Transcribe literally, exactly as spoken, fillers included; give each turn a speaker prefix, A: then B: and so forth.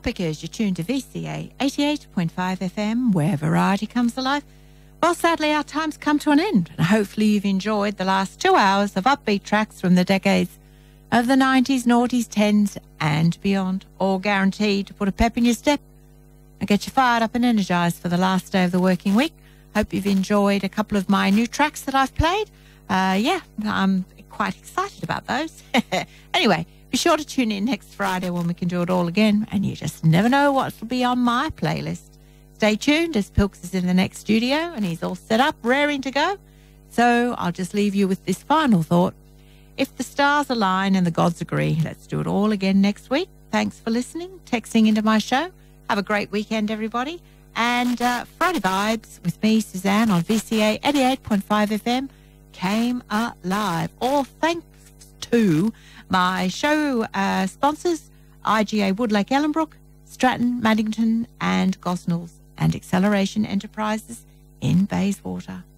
A: because you're tuned to V C A eighty-eight point five F M, where variety comes alive. Well, sadly, our time's come to an end, and hopefully you've enjoyed the last two hours of upbeat tracks from the decades of the nineties, noughties, tens, and beyond, all guaranteed to put a pep in your step and get you fired up and energised for the last day of the working week. Hope you've enjoyed a couple of my new tracks that I've played. Uh, yeah, I'm quite excited about those. Anyway, be sure to tune in next Friday when we can do it all again, and you just never know what will be on my playlist. Stay tuned, as Pilks is in the next studio and he's all set up, raring to go. So I'll just leave you with this final thought. If the stars align and the gods agree, let's do it all again next week. Thanks for listening, texting into my show. Have a great weekend, everybody. And uh, Friday Vibes with me, Suzanne, on V C A eighty-eight point five F M came alive. All thanks to my show uh, sponsors, I G A Woodlake Ellenbrook, Stratton, Maddington and Gosnells, and Acceleration Enterprises in Bayswater.